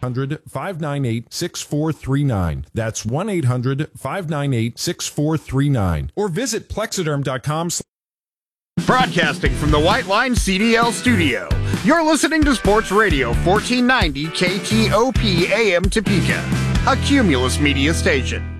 1-800-598-6439. That's 1-800-598-6439. Or visit plexiderm.com. Broadcasting from the White Line CDL studio, you're listening to Sports Radio 1490 KTOP AM Topeka, a Cumulus Media station.